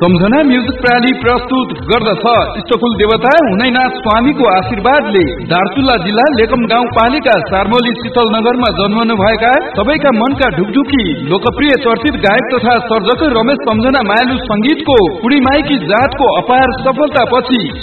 सम्झना music प्रणाली प्रस्तुत गर्दछ इष्टकुल देवता हुनैनाथ स्वामीको आशीर्वादले दार्चुला जिल्ला लेकम गाउँपालिका सार्मोली शीतल नगरमा जन्मनु भएका सबैका मनका ढुकढुकी लोकप्रिय चर्चित गायक तथा सर्जक रमेश सम्झना मायालु संगीतको कुडी माइकी जातको अपार सफलता पछि